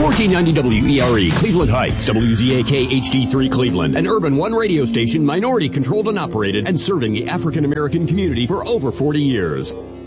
1490 WERE, Cleveland Heights, WZAK HD3 Cleveland, an Urban One radio station minority controlled and operated and serving the African American community for over 40 years.